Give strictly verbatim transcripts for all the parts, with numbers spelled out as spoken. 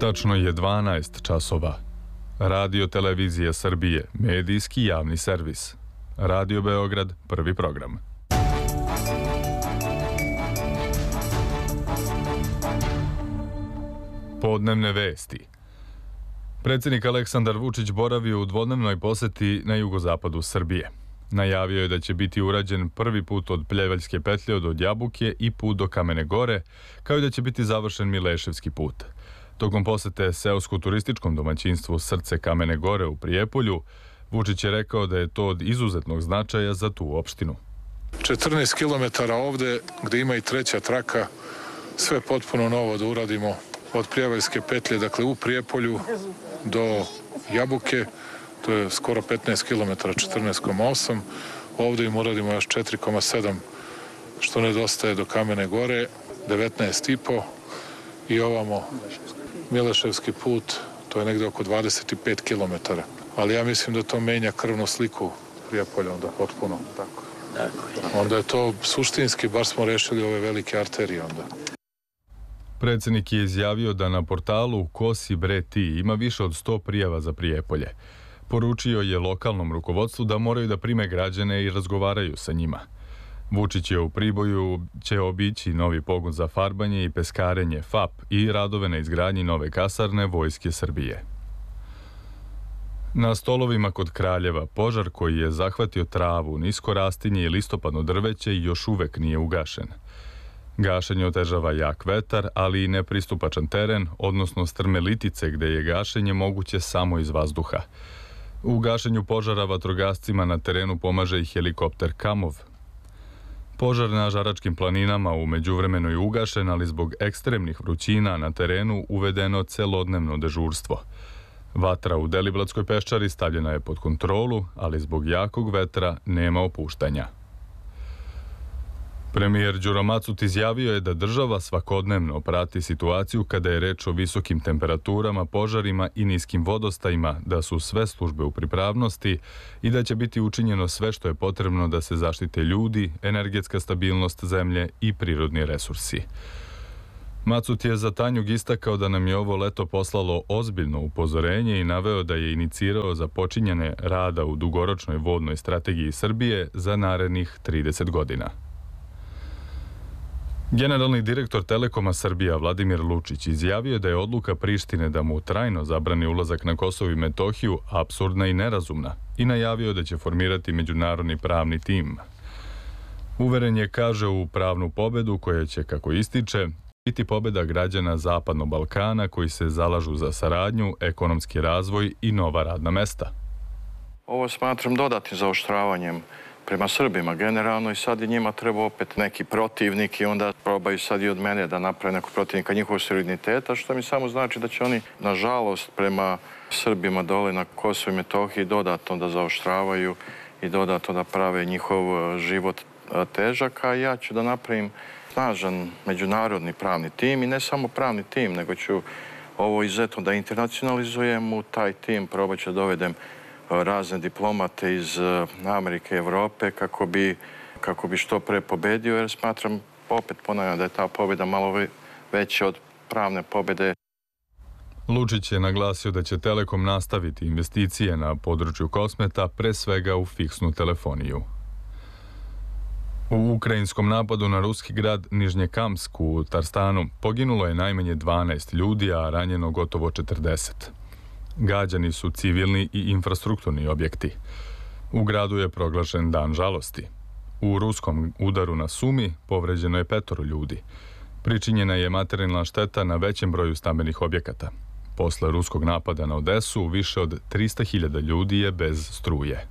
Tačno je dvanaest časova. Radio Televizija Srbije, medijski javni servis. Radio Beograd, prvi program. Podnevne vesti. Predsjednik Aleksandar Vučić boravio u dvodnevnoj poseti na jugozapadu Srbije. Najavio je da će biti urađen prvi put od Pljevaljske petlje od Jabuke i put do Kamene Gore, kao i da će biti završen Mileševski put. Tokom posete seosko-turističkom domaćinstvu Srce Kamene Gore u Prijepolju, Vučić je rekao da je to od izuzetnog značaja za tu opštinu. četrnaest kilometara ovde, gde ima i treća traka, sve potpuno novo da uradimo od Pljevaljske petlje, dakle u Prijepolju do Jabuke, to je skoro petnaest kilometara, četrnaest zarez osam. Ovde im uradimo još četiri zarez sedam, što nedostaje do Kamene Gore, devetnaest zarez pet i ovamo Mileševski put, to je negde oko dvadeset pet kilometara. Ali ja mislim da to menja krvnu sliku Prijepolja, onda potpuno. Tako. Onda je to suštinski, baš smo rešili ove velike arterije onda. Predsjednik je izjavio da na portalu Ko si bre ti ima više od sto prijava za Prijepolje. Poručio je lokalnom rukovodstvu da moraju da prime građane i razgovaraju sa njima. Vučić je u Priboju će obići novi pogon za farbanje i peskarenje F A P i radove na izgradnji nove kasarne Vojske Srbije. Na stolovima kod Kraljeva požar koji je zahvatio travu, nisko rastinje i listopadno drveće još uvek nije ugašen. Gašenje otežava jak vetar, ali i nepristupačan teren, odnosno strme litice gde je gašenje moguće samo iz vazduha. U gašenju požara vatrogascima na terenu pomaže i helikopter Kamov. Požar na Žaračkim planinama u međuvremenu je ugašen, ali zbog ekstremnih vrućina na terenu uvedeno celodnevno dežurstvo. Vatra u Deliblatskoj peščari stavljena je pod kontrolu, ali zbog jakog vetra nema opuštanja. Premijer Đuro Macut izjavio je da država svakodnevno prati situaciju kada je reč o visokim temperaturama, požarima i niskim vodostajima, da su sve službe u pripravnosti i da će biti učinjeno sve što je potrebno da se zaštite ljudi, energetska stabilnost zemlje i prirodni resursi. Macut je za Tanjug istakao da nam je ovo leto poslalo ozbiljno upozorenje i naveo da je inicirao započinjanje rada u dugoročnoj vodnoj strategiji Srbije za narednih trideset godina. Generalni direktor Telekoma Srbija Vladimir Lučić izjavio da je odluka Prištine da mu trajno zabrani ulazak na Kosovo i Metohiju apsurdna i nerazumna i najavio da će formirati međunarodni pravni tim. Uveren je, kaže, u pravnu pobedu koja će, kako ističe, biti pobeda građana Zapadnog Balkana koji se zalažu za saradnju, ekonomski razvoj i nova radna mesta. Ovo smatram dodatnim zaoštravanjem prema Srbima generalno i sad je njima treba opet neki protivnik i onda probaju sad i od mene da naprave nekog protivnika njihovog suvereniteta, što mi samo znači da će oni, nažalost, prema Srbima dole na Kosovo i Metohiji dodatno da zaoštravaju i dodatno da prave njihov život težak, a ja ću da napravim snažan međunarodni pravni tim i ne samo pravni tim, nego ću ovo izuzetno da internacionalizujem u taj tim, probat ću da dovedem razne diplomate iz Amerike i Evrope kako bi, kako bi što pre pobedio, jer smatram, opet ponavljam, da je ta pobjeda malo veća od pravne pobjede. Lučić je naglasio da će Telekom nastaviti investicije na području kosmeta, pre svega u fiksnu telefoniju. U ukrajinskom napadu na ruski grad Nižnjekamsk u Tarstanu poginulo je najmanje dvanaest ljudi, a ranjeno gotovo četrdeset. Gađani su civilni i infrastrukturni objekti. U gradu je proglašen dan žalosti. U ruskom udaru na Sumi povređeno je petoro ljudi. Pričinjena je materijalna šteta na većem broju stambenih objekata. Posle ruskog napada na Odesu, više od trista hiljada ljudi je bez struje.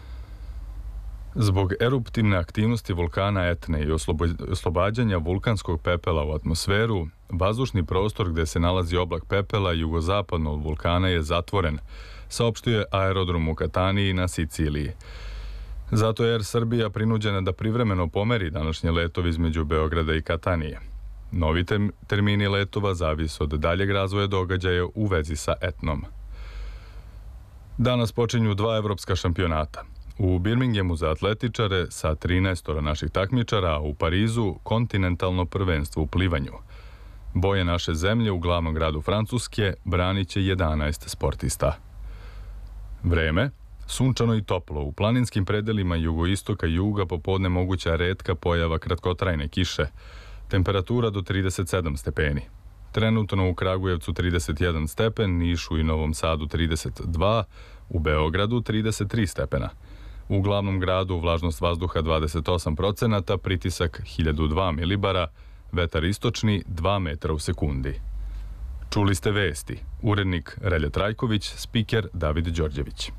Zbog eruptivne aktivnosti vulkana Etne i oslobađanja vulkanskog pepela u atmosferu, vazdušni prostor gde se nalazi oblak pepela jugozapadno od vulkana je zatvoren, saopštio je aerodrom u Kataniji na Siciliji. Zato je Air Srbija prinuđena da privremeno pomeri današnje letove između Beograda i Katanije. Novi termini letova zavise od daljeg razvoja događaja u vezi sa Etnom. Danas počinju dva evropska šampionata. U Birminghamu za atletičare sa trinaestora naših takmičara, a u Parizu kontinentalno prvenstvo u plivanju. Boje naše zemlje u glavnom gradu Francuske branit će jedanaest sportista. Vreme. Sunčano i toplo. U planinskim predelima jugoistoka i juga popodne moguća retka pojava kratkotrajne kiše. Temperatura do trideset sedam stepeni. Trenutno u Kragujevcu trideset jedan stepen, Nišu i Novom Sadu trideset dva, u Beogradu trideset tri stepena. U glavnom gradu vlažnost vazduha dvadeset osam procenata, pritisak hiljadu dva milibara, vetar istočni dva metra u sekundi. Čuli ste vesti. Urednik Relja Trajković, spiker David Đorđević.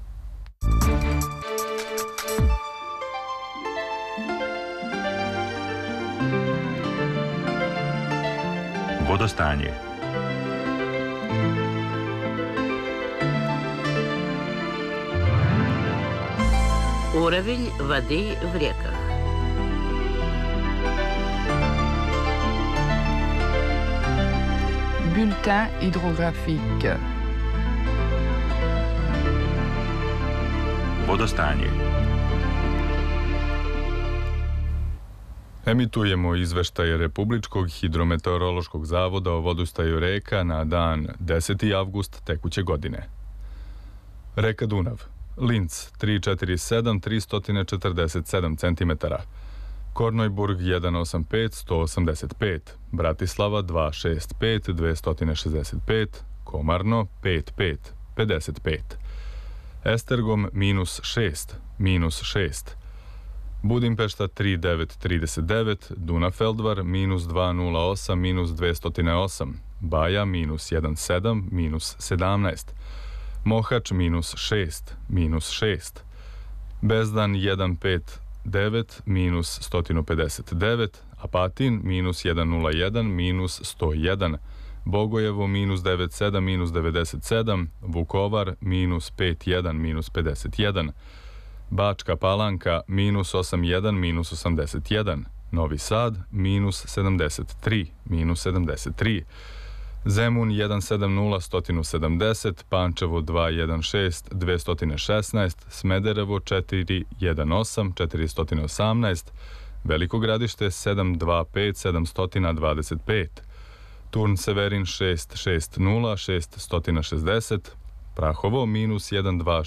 Vodostanje. Уровень воды в реках. Bulletin hydrographique. Vodostanje. Emitujemo izveštaje Republičkog hidrometeorološkog zavoda o vodostaju reka na dan deseti avgust tekuće godine. Reka Dunav. Linz tri četrdeset sedam tristo četrdeset sedam centimetara. Kornojburg jedan osamdeset pet sto osamdeset pet. Bratislava dva šezdeset pet dvesta šezdeset pet. Komarno pet pet pedeset pet. Estergom minus šest, minus šest. Budimpešta tri devet trideset devet, Dunafeldvar minus dva nula osam, minus dvesta osam, Baja minus jedan sedam, minus sedamnaest, Mohač minus šest, minus šest, Bezdan jedan pet devet, minus sto pedeset devet, Apatin minus jedan nula jedan, minus sto jedan, Bogojevo minus devedeset sedam, minus devedeset sedam, Vukovar minus pet jedan, minus pedeset jedan, Bačka Palanka minus osam jedan, minus osamdeset jedan, Novi Sad minus sedamdeset tri, minus sedamdeset tri, Zemun jedan sedam nula, sto sedamdeset, Pančevo dva jedan šest, dvesta šesnaest, Smederevo četiri jedan osam, četiristo osamnaest, Veliko Gradište sedam dva pet, sedamsto dvadeset pet, Turn Severin šest šest nula, šesto šezdeset, Prahovo minus jedan dva